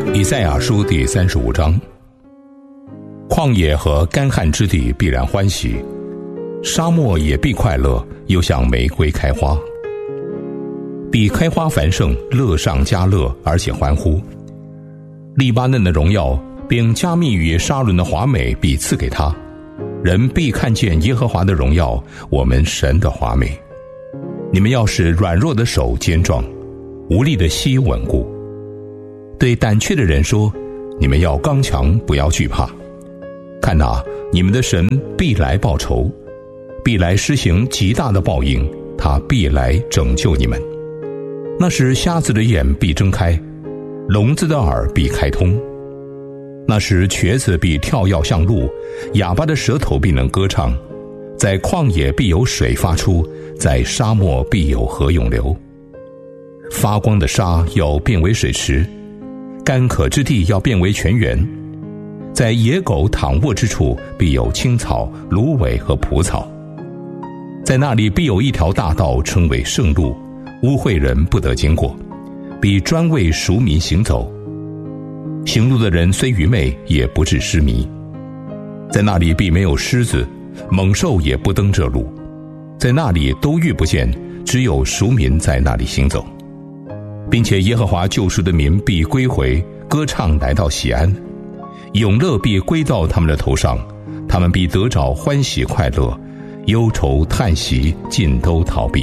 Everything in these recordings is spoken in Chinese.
以赛亚书第35章，旷野和干旱之地必然欢喜，沙漠也必快乐，又像玫瑰开花，必开花繁盛，乐上加乐，而且欢呼。利巴嫩的荣耀并加密与沙伦的华美必赐给他，人必看见耶和华的荣耀，我们神的华美。你们要使软弱的手坚壮，无力的膝稳固。对胆怯的人说，你们要刚强，不要惧怕。看哪，你们的神必来报仇，必来施行极大的报应，他必来拯救你们。那时瞎子的眼必睁开，聋子的耳必开通。那时瘸子必跳跃像鹿，哑巴的舌头必能歌唱。在旷野必有水发出，在沙漠必有河涌流。发光的沙要变为水池，干渴之地要变为泉源。在野狗躺卧之处必有青草、芦苇和蒲草。在那里必有一条大道，称为圣路，污秽人不得经过，必专为赎民行走。行路的人虽愚昧，也不致失迷。在那里必没有狮子，猛兽也不登这路。在那里都遇不见，只有赎民在那里行走。并且耶和华救赎的民必归回，歌唱来到锡安，永乐必归到他们的头上，他们必得着欢喜快乐，忧愁叹息尽都逃避。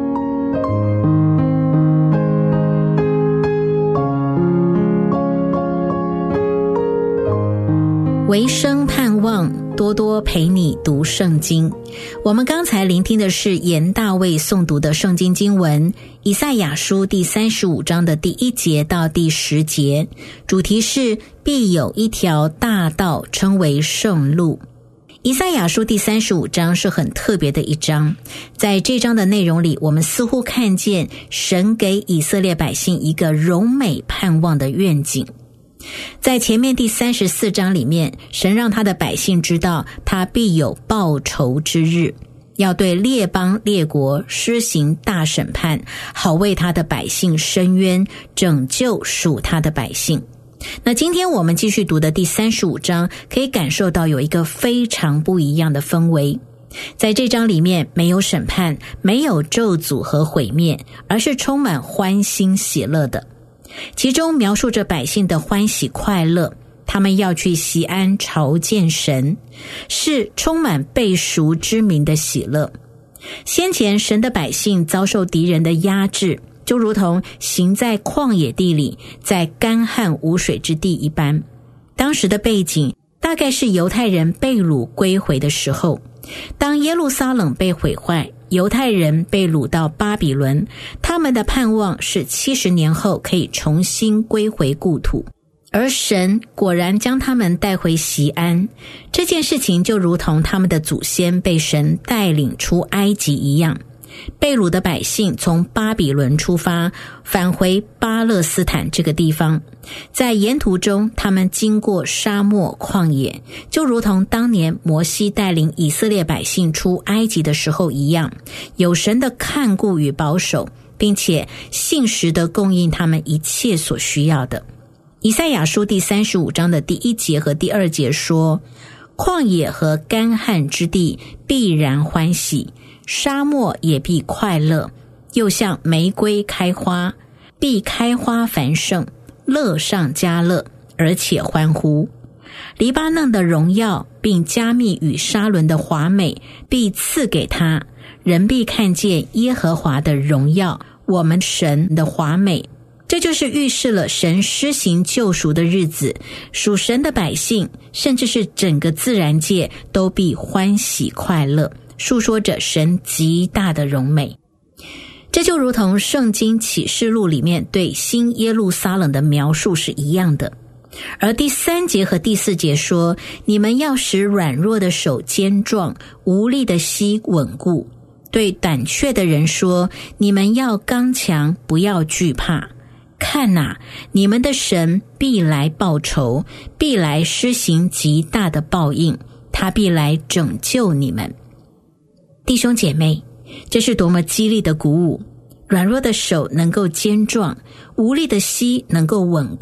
唯生盼望，多多陪你读圣经。我们刚才聆听的是严大卫诵读的圣经经文，以赛亚书第35章的第1节到第10节，主题是必有一条大道，称为圣路。以赛亚书第35章是很特别的一章，在这章的内容里，我们似乎看见神给以色列百姓一个荣美盼望的愿景。在前面第34章里面，神让他的百姓知道他必有报仇之日，要对列邦列国施行大审判，好为他的百姓伸冤，拯救属他的百姓。那今天我们继续读的第35章，可以感受到有一个非常不一样的氛围。在这章里面没有审判，没有咒诅和毁灭，而是充满欢欣喜乐的。其中描述着百姓的欢喜快乐，他们要去锡安朝见神，是充满被赎之民的喜乐。先前神的百姓遭受敌人的压制，就如同行在旷野地里，在干旱无水之地一般。当时的背景大概是犹太人被掳归回的时候，当耶路撒冷被毁坏，犹太人被掳到巴比伦，他们的盼望是70年后可以重新归回故土，而神果然将他们带回锡安。这件事情就如同他们的祖先被神带领出埃及一样。被掳的百姓从巴比伦出发，返回巴勒斯坦这个地方，在沿途中他们经过沙漠旷野，就如同当年摩西带领以色列百姓出埃及的时候一样，有神的看顾与保守，并且信实地供应他们一切所需要的。以赛亚书第35章的第1节和第2节说，旷野和干旱之地必然欢喜，沙漠也必快乐，又像玫瑰开花，必开花繁盛，乐上加乐，而且欢呼。黎巴嫩的荣耀并加密与沙伦的华美必赐给他，人必看见耶和华的荣耀，我们神的华美。这就是预示了神施行救赎的日子，属神的百姓，甚至是整个自然界都必欢喜快乐，述说着神极大的荣美。这就如同圣经启示录里面对新耶路撒冷的描述是一样的。而第3节和第4节说，你们要使软弱的手坚壮，无力的膝稳固。对胆怯的人说，你们要刚强，不要惧怕。看哪，你们的神必来报仇，必来施行极大的报应，他必来拯救你们。弟兄姐妹，这是多么激励的鼓舞！软弱的手能够坚壮，无力的膝能够稳固，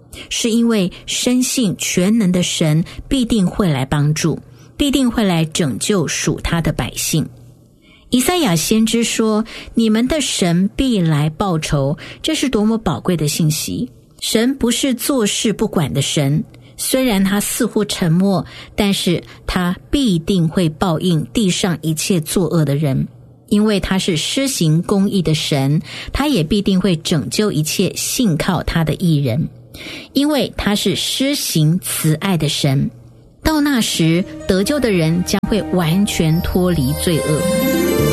是因为深信全能的神必定会来帮助，必定会来拯救属他的百姓。以赛亚先知说，你们的神必来报仇，这是多么宝贵的信息。神不是坐视不管的神，虽然他似乎沉默，但是他必定会报应地上一切作恶的人，因为他是施行公义的神，他也必定会拯救一切信靠他的义人，因为他是施行慈爱的神。到那时，得救的人将会完全脱离罪恶。